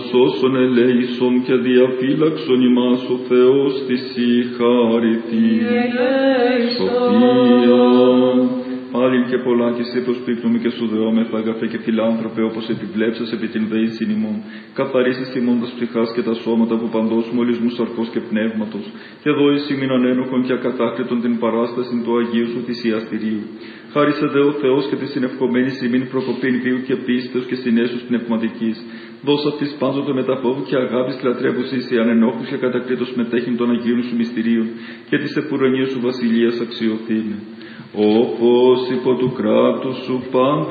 σώσον ελέησον και διαφύλαξον ημάς ο Θεός της η χάρητη. Σοφία. Πάλιν και πολλά και σε προσπίπτουμε και σου δεόμεθα, αγαθέ και φιλάνθρωπε, όπως επιβλέψας επί την δεήσιν ημών. Καθαρίσεις ημών τας ψυχάς και τα σώματα που παντός μολυσμού σαρκός και πνεύματος, και δώεις ημίν ανένοχον και ακατάκριτον την παράσταση του Αγίου σου θυσιαστηρίου. Χάρισε δε ο Θεός και τη συνευκομένη ημίν προκοπήν βίου και πίστεως και συνέσους πνευματικής. Δώσα της πάντοτε μεταφόβου και αγάπης λατρεύουσης οι ανενόχους και κατακρίτως μετέχειν των Αγίων σου μυστηρίων και της επουρανίας σου βασιλείας αξιοθήνε. Όπως υπό του κράτους σου πάντοτε